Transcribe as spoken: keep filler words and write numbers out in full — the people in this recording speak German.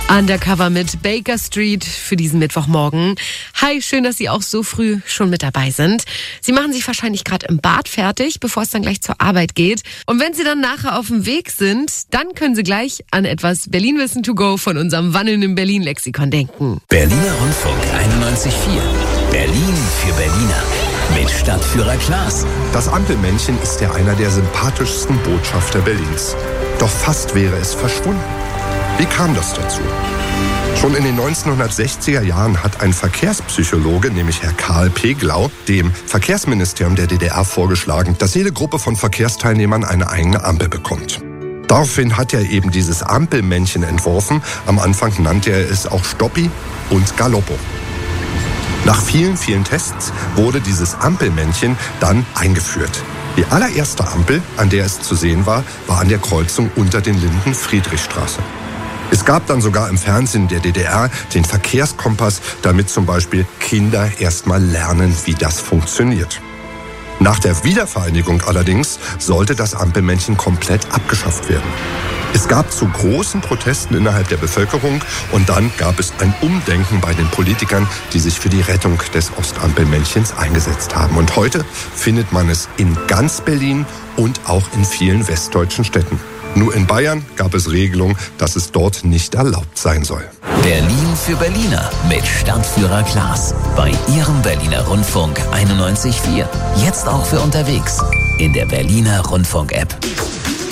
Undercover mit Baker Street für diesen Mittwochmorgen. Hi, schön, dass Sie auch so früh schon mit dabei sind. Sie machen sich wahrscheinlich gerade im Bad fertig, bevor es dann gleich zur Arbeit geht. Und wenn Sie dann nachher auf dem Weg sind, dann können Sie gleich an etwas Berlin-Wissen to go von unserem wandelnden Berlin-Lexikon denken. Berliner Rundfunk einundneunzig Komma vier. Berlin für Berliner. Mit Stadtführer Klaas. Das Ampelmännchen ist ja einer der sympathischsten Botschafter Berlins. Doch fast wäre es verschwunden. Wie kam das dazu? Schon in den neunzehnhundertsechziger Jahren hat ein Verkehrspsychologe, nämlich Herr Karl Peglau, dem Verkehrsministerium der D D R vorgeschlagen, dass jede Gruppe von Verkehrsteilnehmern eine eigene Ampel bekommt. Daraufhin hat er eben dieses Ampelmännchen entworfen. Am Anfang nannte er es auch Stoppi und Galoppo. Nach vielen, vielen Tests wurde dieses Ampelmännchen dann eingeführt. Die allererste Ampel, an der es zu sehen war, war an der Kreuzung unter den Linden Friedrichstraße. Es gab dann sogar im Fernsehen der D D R den Verkehrskompass, damit zum Beispiel Kinder erst mal lernen, wie das funktioniert. Nach der Wiedervereinigung allerdings sollte das Ampelmännchen komplett abgeschafft werden. Es gab zu großen Protesten innerhalb der Bevölkerung und dann gab es ein Umdenken bei den Politikern, die sich für die Rettung des Ostampelmännchens eingesetzt haben. Und heute findet man es in ganz Berlin und auch in vielen westdeutschen Städten. Nur in Bayern gab es Regelungen, dass es dort nicht erlaubt sein soll. Berlin für Berliner mit Stadtführer Klaas. Bei Ihrem Berliner Rundfunk einundneunzig Komma vier. Jetzt auch für unterwegs in der Berliner Rundfunk-App.